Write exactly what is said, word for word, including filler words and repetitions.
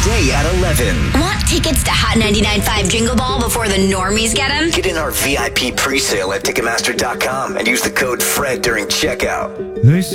today at eleven. Want tickets to Hot ninety-nine point five Jingle Ball before the normies get them? Get in our V I P pre-sale at Ticketmaster dot com and use the code FRED during checkout. This